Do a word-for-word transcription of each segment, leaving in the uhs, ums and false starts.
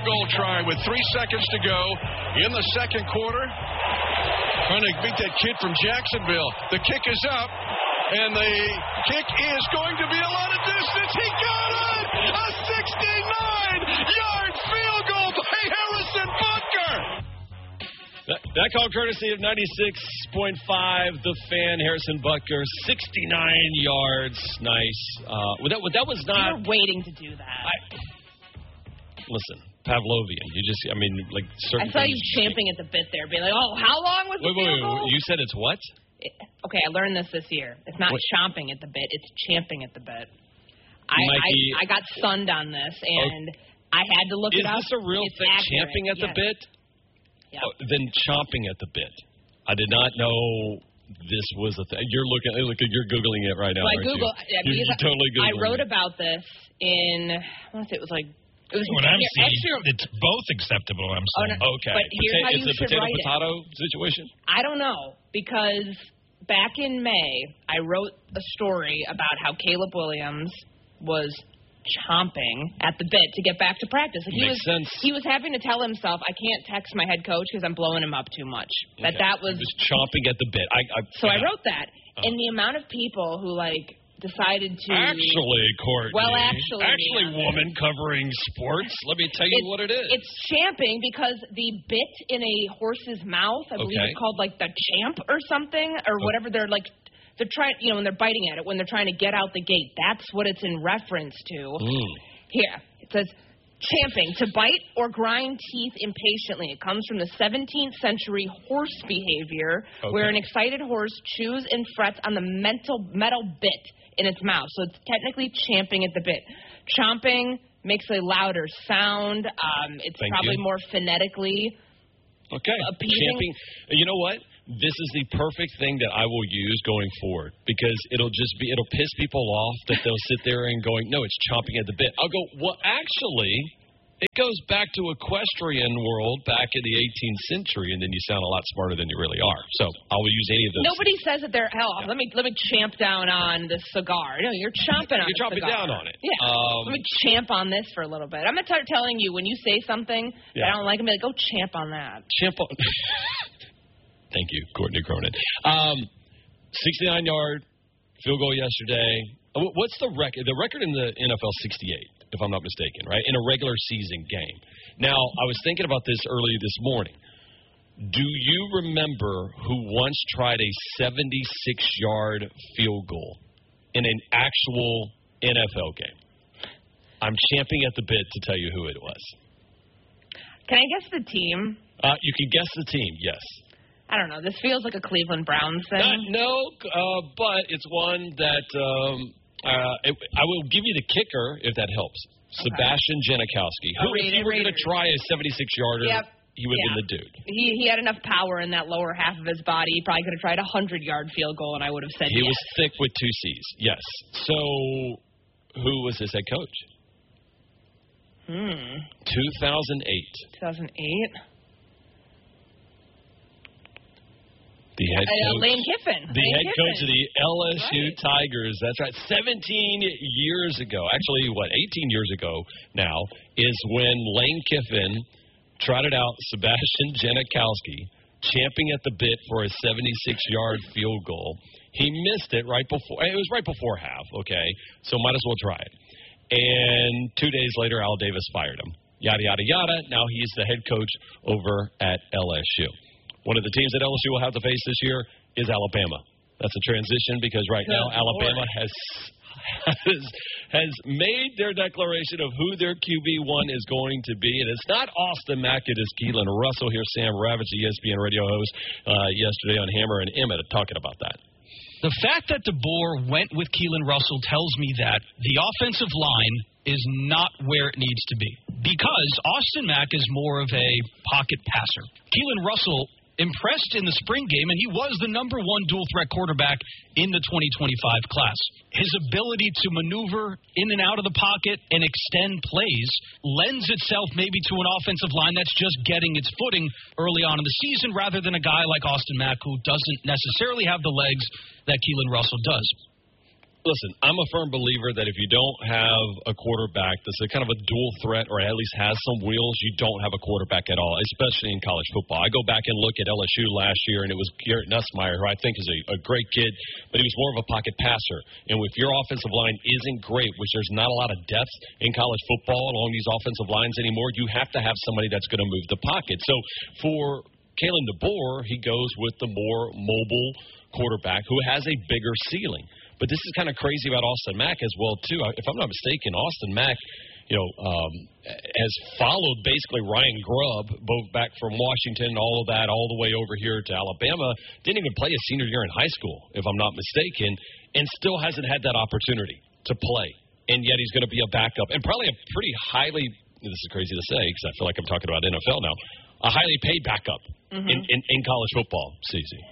Goal try with three seconds to go in the second quarter. Trying to beat that kid from Jacksonville. The kick is up, and the kick is going to be a lot of distance. He got it! A sixty-nine-yard field goal by Harrison Butker! That, that call courtesy of ninety-six point five, The Fan. Harrison Butker, sixty-nine yards. Nice. Uh, that, that was not... You were waiting to do that. I, listen. Pavlovian. You just, I mean, like certain I saw things. you champing at the bit there, being like, oh, how long was the wait, wait, field goal? wait, you said it's what? It, okay, I learned this this year. It's not what? chomping at the bit. It's champing at the bit. I Mikey, I, I got sunned on this, and okay. I had to look Is it up. Is this a real it's thing, accurate. champing at yes. the bit? Yeah. Oh, then chomping at the bit. I did not know this was a thing. You're looking, look, you're Googling it right now, so I aren't Google, you? I, You're, you're totally Googling I wrote it. about this in, I want to say it was like, It was what I'm seeing, actually, it's both acceptable, I'm saying. Oh, no, okay. But here's Pota- how it's you a should write potato-potato it. situation? I don't know, because back in May, I wrote a story about how Caleb Williams was chomping at the bit to get back to practice. Like he Makes was, sense. He was having to tell himself, I can't text my head coach because I'm blowing him up too much. Okay. That that was... He was chomping at the bit. I, I, so I, I wrote that. Oh. And the amount of people who, like, decided to... Actually, Courtney. Well, actually... Actually, yeah. woman covering sports. Let me tell you it's, what it is. It's champing because the bit in a horse's mouth, I believe okay. it's called, like, the champ or something, or oh. whatever they're, like... They're trying, you know, when they're biting at it, when they're trying to get out the gate. That's what it's in reference to. Mm. Here, it says, champing, to bite or grind teeth impatiently. It comes from the seventeenth century horse behavior, okay. where an excited horse chews and frets on the mental metal bit in its mouth. So it's technically champing at the bit. Chomping makes a louder sound. Um, it's Thank probably you. more phonetically okay. appeasing. Champing. You know what? This is the perfect thing that I will use going forward because it'll just be, it'll piss people off that they'll sit there and going, no, it's chomping at the bit. I'll go, well, actually, it goes back to equestrian world back in the eighteenth century, and then you sound a lot smarter than you really are. So I will use any of those. Nobody says that they're, hell, yeah. let me let me champ down on this cigar. No, you're chomping on You're the chomping cigar. down on it. Yeah. Um, let me champ on this for a little bit. I'm going to start telling you when you say something yeah. that I don't like, I'm going to be like, go champ on that. Champ on. Thank you, Courtney Cronin. Um, sixty-nine-yard field goal yesterday. What's the record? The record in the N F L, sixty-eight, if I'm not mistaken, right, in a regular season game. Now, I was thinking about this earlier this morning. Do you remember who once tried a seventy-six-yard field goal in an actual N F L game? I'm champing at the bit to tell you who it was. Can I guess the team? Uh, you can guess the team, yes. I don't know. This feels like a Cleveland Browns thing. Not, no, uh, but it's one that um, uh, it, I will give you the kicker if that helps. Okay. Sebastian Janikowski. Who, if you were going to try a seventy-six-yarder, yep. he would have yeah. been the dude. He he had enough power in that lower half of his body. He probably could have tried a hundred-yard field goal, and I would have said he yes. was thick with two C's, yes. So who was his head coach? Hmm. two thousand eight. two thousand eight? The head coach, uh, Lane Kiffin. The Lane head Kiffin. coach of the L S U right. Tigers. That's right. seventeen years ago, actually, what, eighteen years ago now, is when Lane Kiffin trotted out Sebastian Janikowski, champing at the bit for a seventy-six-yard field goal. He missed it right before. It was right before half, okay? So might as well try it. And two days later, Al Davis fired him. Yada, yada, yada. Now he's the head coach over at L S U. One of the teams that L S U will have to face this year is Alabama. That's a transition because right Good now Lord. Alabama has, has has made their declaration of who their Q B one is going to be. And it's not Austin Mack, it is Keelan Russell. Here's Sam Ravage, the E S P N radio host, uh, yesterday on Hammer and Emmett talking about that. The fact that DeBoer went with Keelan Russell tells me that the offensive line is not where it needs to be because Austin Mack is more of a pocket passer. Keelan Russell impressed in the spring game, and he was the number one dual-threat quarterback in the twenty twenty-five class. His ability to maneuver in and out of the pocket and extend plays lends itself maybe to an offensive line that's just getting its footing early on in the season rather than a guy like Austin Mack who doesn't necessarily have the legs that Keelan Russell does. Listen, I'm a firm believer that if you don't have a quarterback that's a kind of a dual threat or at least has some wheels, you don't have a quarterback at all, especially in college football. I go back and look at L S U last year, and it was Garrett Nussmeier, who I think is a, a great kid, but he was more of a pocket passer. And if your offensive line isn't great, which there's not a lot of depth in college football along these offensive lines anymore, you have to have somebody that's going to move the pocket. So for Kalen DeBoer, he goes with the more mobile quarterback who has a bigger ceiling. But this is kind of crazy about Austin Mack as well, too. If I'm not mistaken, Austin Mack, you know, um, has followed basically Ryan Grubb, both back from Washington, all of that, all the way over here to Alabama. Didn't even play his senior year in high school, if I'm not mistaken, and still hasn't had that opportunity to play. And yet he's going to be a backup, and probably a pretty highly, this is crazy to say because I feel like I'm talking about N F L now, a highly paid backup mm-hmm. in, in, in college football, Cece.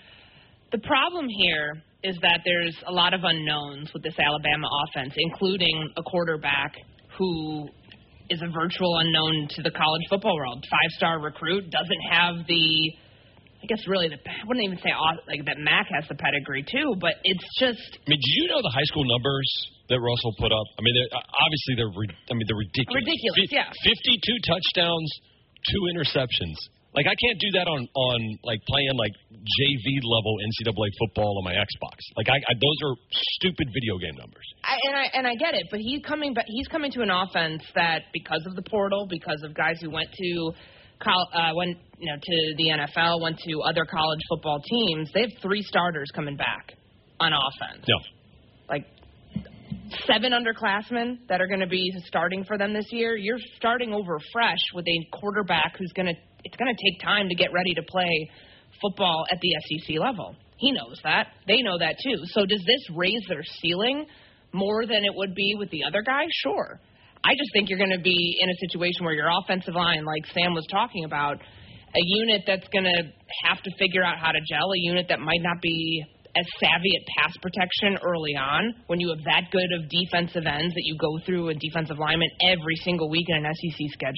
The problem here is that there's a lot of unknowns with this Alabama offense, including a quarterback who is a virtual unknown to the college football world. Five-star recruit, doesn't have the, I guess really, the, I wouldn't even say like that Mack has the pedigree too, but it's just. I mean, do you know the high school numbers that Russell put up? I mean, they're, obviously they're, I mean, they're ridiculous. Ridiculous, yeah. fifty-two touchdowns, two interceptions. Like, I can't do that on, on like, playing, like, J V level N C double A football on my Xbox. Like, I, I those are stupid video game numbers. I, and I and I get it, but he's coming but he's coming to an offense that, because of the portal, because of guys who went to col- uh, went, you know, to the N F L, went to other college football teams, they have three starters coming back on offense. Yeah. Like, seven underclassmen that are going to be starting for them this year. You're starting over fresh with a quarterback who's going to – it's going to take time to get ready to play football at the S E C level. He knows that. They know that too. So does this raise their ceiling more than it would be with the other guy? Sure. I just think you're going to be in a situation where your offensive line, like Sam was talking about, a unit that's going to have to figure out how to gel, a unit that might not be as savvy at pass protection early on when you have that good of defensive ends that you go through and defensive linemen every single week in an S E C schedule.